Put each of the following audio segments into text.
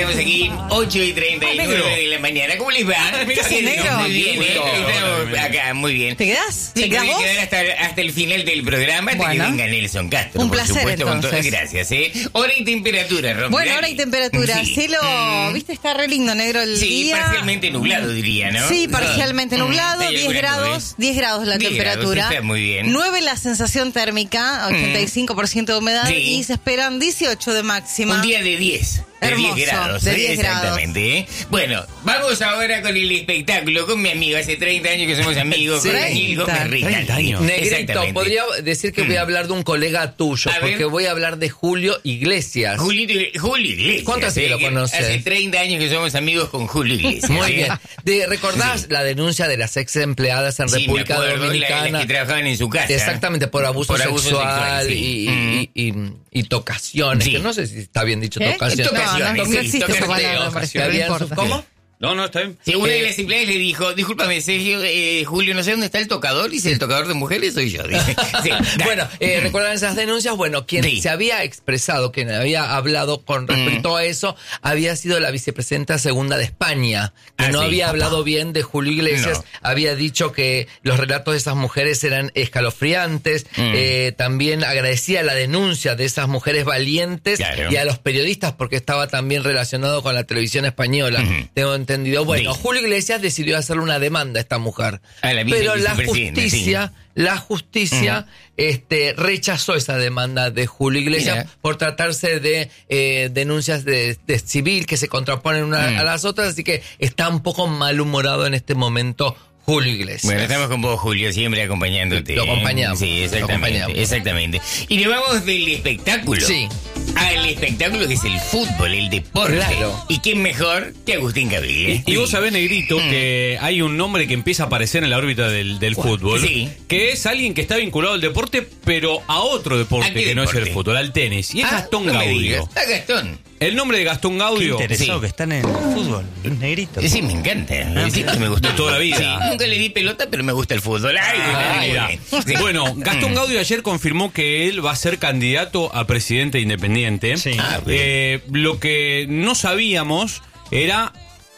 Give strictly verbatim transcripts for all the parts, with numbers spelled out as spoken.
estamos aquí, ocho y treinta y nueve de la mañana. ¿Cómo les va? ¿Qué haces, negro? Muy bien, ¿eh? Estamos acá, muy bien. ¿Te quedás? Sí, ¿Te me quedás voy a vos? quedar hasta, hasta el final del programa, hasta Bueno. que venga Nelson Castro. Un por placer, supuesto, con todas entonces. gracias, ¿eh? Hora y temperatura, Romy. Bueno, dale. ahora hay temperatura. Sí. Cielo, Mm. viste, está re lindo, negro, el Sí, día. parcialmente nublado, diría, ¿no? Sí, parcialmente Mm. nublado, Hay diez alguna grados, diez grados la diez grados, temperatura. está muy bien. nueve la sensación térmica, ochenta y cinco por ciento de humedad Sí. y se esperan dieciocho de máxima. Un día de diez. De Hermoso, diez grados. de ¿eh? diez grados. Exactamente. ¿eh? Bueno, vamos ahora con el espectáculo, con mi amigo. Hace treinta años que somos amigos, Sí. con Daniel Gómez Ricaldi. treinta años. Negrito, Exactamente. podría decir que voy a hablar de un colega tuyo, A porque ver. voy a hablar de Julio Iglesias. Julio, Julio Iglesias. ¿Cuánto hace que ¿eh? lo conoces? Hace treinta años que somos amigos con Julio Iglesias. Muy ¿eh? bien. De, ¿Recordás Sí. la denuncia de las ex empleadas en Sí, me República acuerdo, la- Dominicana? las que trabajaban en su casa. Exactamente, por abuso, Por abuso sexual, sexual, sí. y, y, y, y- y tocaciones. Sí. Que no sé si está bien dicho ¿Eh? tocaciones. Tocaciones, No, no, no sí, existe esa tocaciones, palabra, me parece, no Habían importa. sus- ¿Cómo? No, no, está bien. Sí, una de Eh, las empleadas le dijo, discúlpame, Sergio, eh, Julio, no sé dónde está el tocador. Dice, el tocador de mujeres soy yo. Dice. Sí, dale. Bueno, eh, ¿recuerdan esas denuncias? Bueno, quien Sí. se había expresado, quien había hablado con respecto a eso, había sido la vicepresidenta segunda de España, que Ah, no sí. había Opa. hablado bien de Julio Iglesias, No. había dicho que los relatos de esas mujeres eran escalofriantes, Mm. eh, también agradecía la denuncia de esas mujeres valientes Claro. y a los periodistas porque estaba también relacionado con la televisión española, Ujú. tengo entendido. Bueno, Sí. Julio Iglesias decidió hacerle una demanda a esta mujer, A la vice- pero la vicepresidenta, justicia... La justicia este, rechazó esa demanda de Julio Iglesias Mira. por tratarse de eh, denuncias de, de civil que se contraponen una Mm. a las otras, así que está un poco malhumorado en este momento Julio Iglesias. Bueno, estamos con vos, Julio, siempre acompañándote. Lo acompañamos, Sí, lo exactamente. acompañamos. Exactamente. Y nos vamos del espectáculo. Sí. Al espectáculo que es el fútbol, el deporte. Claro. ¿Y quién mejor que Agustín Cavile? Y vos sabés, Negrito, que hay un nombre que empieza a aparecer en la órbita del, del fútbol, Sí. que es alguien que está vinculado al deporte, pero a otro ¿A deporte qué que no es deporte? el fútbol, al tenis. Y es Ah, Gastón no me Gaudio. digas. Ah, Gastón. El nombre de Gastón Qué Gaudio. interesado sí. que están en el fútbol, los negritos. Sí, me encanta. Sí, que me gusta De toda la vida. Sí, nunca le di pelota, pero me gusta el fútbol. Ay, Ah, muy mira. bien. Sí. Bueno, Gastón Mm. Gaudio ayer confirmó que él va a ser candidato a presidente independiente. Sí. Ah, bien. Eh, lo que no sabíamos era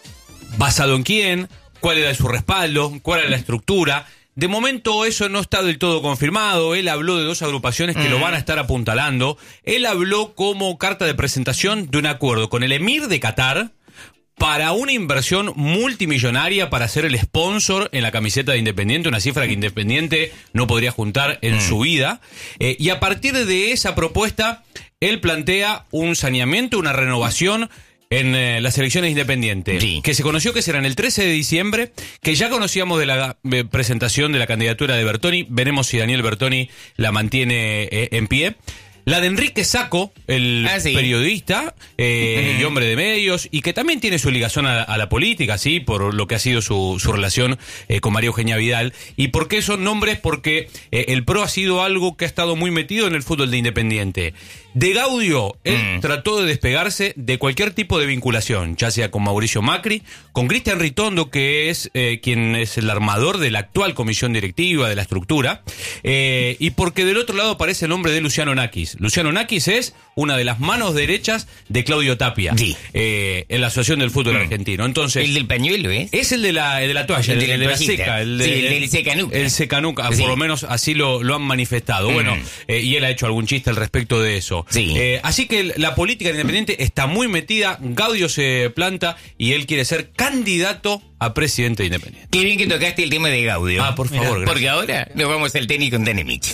basado en quién, cuál era su respaldo, cuál era la estructura. De momento eso no está del todo confirmado. Él habló de dos agrupaciones que lo van a estar apuntalando. Él habló como carta de presentación de un acuerdo con el emir de Qatar para una inversión multimillonaria para ser el sponsor en la camiseta de Independiente, una cifra que Independiente no podría juntar en Mm. su vida. Eh, y a partir de esa propuesta, él plantea un saneamiento, una renovación en eh, las elecciones independientes, Sí. que se conoció que serán el trece de diciembre, que ya conocíamos de la eh, presentación de la candidatura de Bertoni. Veremos si Daniel Bertoni la mantiene eh, en pie. La de Enrique Sacco, el Ah, sí. periodista eh, y hombre de medios, y que también tiene su ligación a, a la política, sí, por lo que ha sido su, su relación eh, con María Eugenia Vidal. ¿Y por qué son nombres? Porque eh, el PRO ha sido algo que ha estado muy metido en el fútbol de Independiente. De Gaudio, él Mm. trató de despegarse de cualquier tipo de vinculación, ya sea con Mauricio Macri, con Cristian Ritondo, que es eh, quien es el armador de la actual comisión directiva, de la estructura, eh, y porque del otro lado aparece el nombre de Luciano Nakis. Luciano Nakis es una de las manos derechas de Claudio Tapia, Sí. eh, en la Asociación del Fútbol Argentino. Entonces, El del pañuelo, ¿eh? es el de la, el de la toalla, El el, de la de la toallita. seca, el, de- Sí, el del secanuca. El secanuca, Sí. por lo menos así lo, lo han manifestado. Mm. Bueno, eh, y él ha hecho algún chiste al respecto de eso. Sí. Eh, así que la política independiente está muy metida, Gaudio se planta y él quiere ser candidato a presidente de Independiente. Qué bien que tocaste el tema de Gaudio. Ah, por favor, gracias. Porque ahora nos vamos al tenis con Danemich.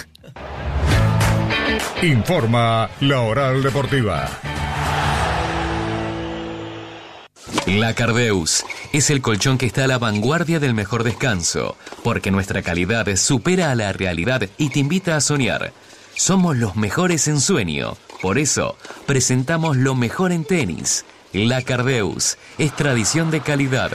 Informa la Oral Deportiva. La Cardeus es el colchón que está a la vanguardia del mejor descanso, porque nuestra calidad supera a la realidad y te invita a soñar. Somos los mejores en sueño, por eso presentamos lo mejor en tenis. La Cardeus es tradición de calidad.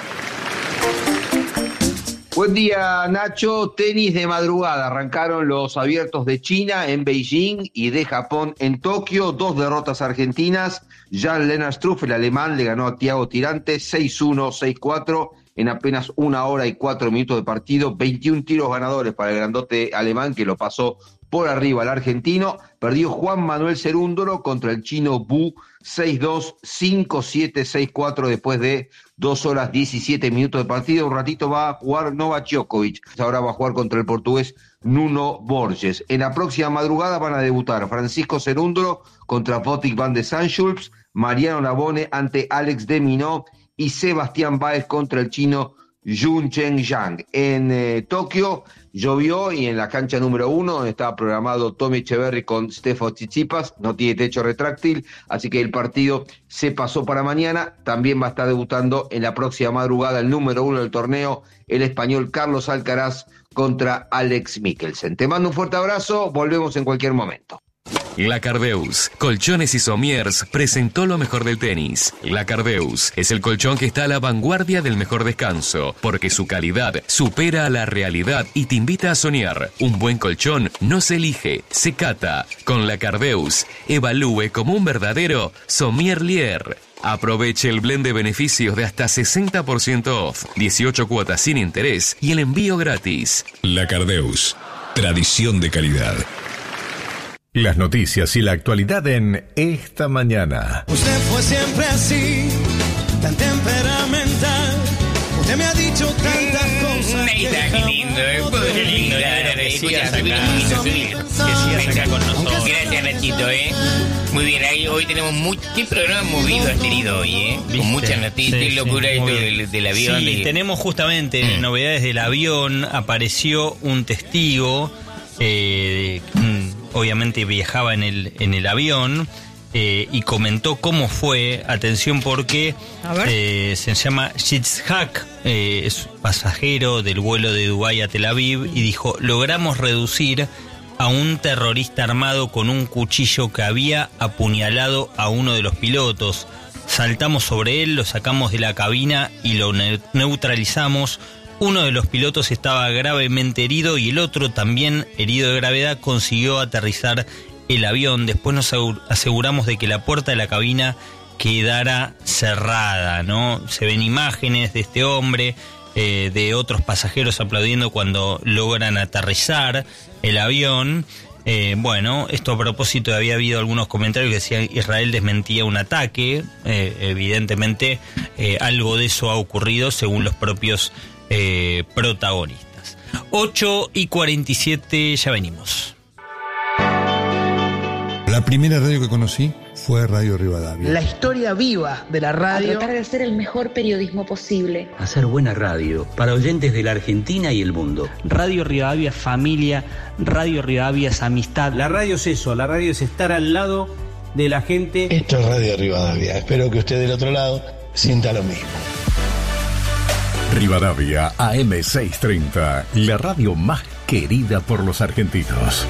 Buen día, Nacho. Tenis de madrugada. Arrancaron los abiertos de China en Beijing y de Japón en Tokio. Dos derrotas argentinas. Jan-Lennard Struff, el alemán, le ganó a Thiago Tirante seis uno, seis cuatro en apenas una hora y cuatro minutos de partido. veintiún tiros ganadores para el grandote alemán, que lo pasó por arriba al argentino. Perdió Juan Manuel Cerúndolo contra el chino Bu seis dos, cinco siete, seis cuatro después de dos horas diecisiete minutos de partido. Un ratito va a jugar Novak Djokovic. Ahora va a jugar contra el portugués Nuno Borges. En la próxima madrugada van a debutar Francisco Cerúndolo contra Botic van de Sanschulps, Mariano Navone ante Alex de Minaur y Sebastián Báez contra el chino Jun Cheng Yang. En eh, Tokio llovió y en la cancha número uno, donde estaba programado Tommy Echeverry con Stefano Tsitsipas, no tiene techo retráctil, así que el partido se pasó para mañana. También va a estar debutando en la próxima madrugada el número uno del torneo, el español Carlos Alcaraz contra Alex Mikkelsen. Te mando un fuerte abrazo, volvemos en cualquier momento. La Cardeus, Colchones y Somiers presentó lo mejor del tenis. La Cardeus es el colchón que está a la vanguardia del mejor descanso, porque su calidad supera a la realidad y te invita a soñar. Un buen colchón no se elige, se cata. Con La Cardeus, evalúe como un verdadero sommelier. Aproveche el blend de beneficios de hasta sesenta por ciento off, dieciocho cuotas sin interés y el envío gratis. La Cardeus, tradición de calidad. Las noticias y la actualidad en Esta Mañana. Usted fue siempre así, tan temperamental. Usted me ha dicho tantas cosas. Ahí está, qué lindo, eh. Qué lindo, sigas acá con nosotros. Gracias, Nachito, eh. Muy bien, ahí hoy tenemos mucho. ¿Qué programa movido has tenido hoy, eh? Con muchas noticias, qué locura sí, esto del, del, del avión. Sí, de... tenemos justamente mm. novedades del avión. Apareció un testigo, eh, obviamente viajaba en el, en el avión. Eh, y comentó cómo fue, atención porque eh, se llama Yitzhak, eh, es pasajero del vuelo de Dubái a Tel Aviv, y dijo: logramos reducir a un terrorista armado con un cuchillo que había apuñalado a uno de los pilotos. Saltamos sobre él, lo sacamos de la cabina y lo ne- neutralizamos. Uno de los pilotos estaba gravemente herido y el otro, también herido de gravedad, consiguió aterrizar el avión. Después nos aseguramos de que la puerta de la cabina quedara cerrada, ¿no? Se ven imágenes de este hombre, eh, de otros pasajeros aplaudiendo cuando logran aterrizar el avión. Eh, bueno, esto a propósito, había habido algunos comentarios que decían Israel desmentía un ataque. Eh, evidentemente eh, algo de eso ha ocurrido según los propios eh, protagonistas. ocho y cuarenta y siete, ya venimos. La primera radio que conocí fue Radio Rivadavia. La historia viva de la radio. A tratar de hacer el mejor periodismo posible. Hacer buena radio para oyentes de la Argentina y el mundo. Radio Rivadavia es familia, Radio Rivadavia es amistad. La radio es eso, la radio es estar al lado de la gente. Esto es Radio Rivadavia. Espero que usted del otro lado sienta lo mismo. Rivadavia A M seiscientos treinta, la radio más querida por los argentinos.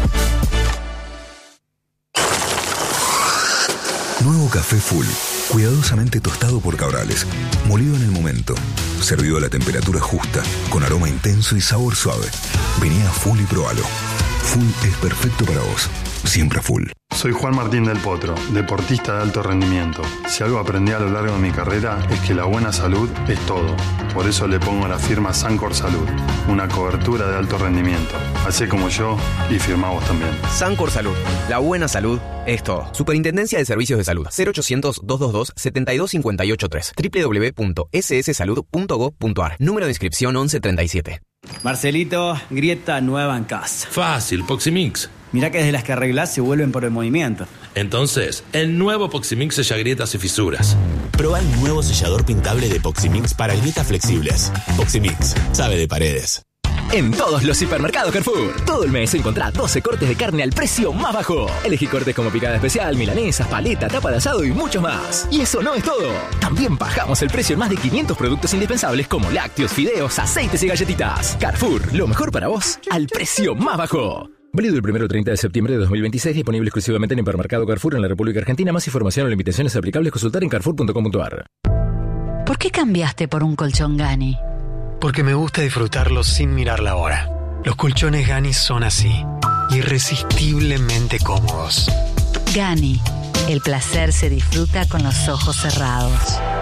Nuevo café Full, cuidadosamente tostado por Cabrales, molido en el momento, servido a la temperatura justa, con aroma intenso y sabor suave. Vení a Full y probalo. Full es perfecto para vos, siempre Full. Soy Juan Martín del Potro, deportista de alto rendimiento. Si algo aprendí a lo largo de mi carrera es que la buena salud es todo. Por eso le pongo a la firma Sancor Salud, una cobertura de alto rendimiento. Hacé como yo y firmá vos también. Sancor Salud, la buena salud es todo. Superintendencia de Servicios de Salud, cero ochocientos, doscientos veintidós, setenta y dos cincuenta y ocho tres, doble u doble u doble u punto ese ese salud punto gob punto a r, número de inscripción once treinta y siete. Marcelito, grieta nueva en casa. Fácil, Poximix. Mirá que desde las que arreglás se vuelven por el movimiento. Entonces, el nuevo Poximix sella grietas y fisuras. Proba el nuevo sellador pintable de Poximix para grietas flexibles. Poximix, sabe de paredes. En todos los supermercados Carrefour, todo el mes encontrá doce cortes de carne al precio más bajo. Elegí cortes como picada especial, milanesas, paleta, tapa de asado y muchos más. Y eso no es todo. También bajamos el precio en más de quinientos productos indispensables como lácteos, fideos, aceites y galletitas. Carrefour, lo mejor para vos al precio más bajo. Válido el primero al treinta de septiembre de dos mil veintiséis, disponible exclusivamente en Hipermercado Carrefour en la República Argentina. Más información o limitaciones aplicables, consultar en carrefour punto com punto a r. ¿Por qué cambiaste por un colchón Gani? Porque me gusta disfrutarlo sin mirar la hora. Los colchones Gani son así, irresistiblemente cómodos. Gani, el placer se disfruta con los ojos cerrados.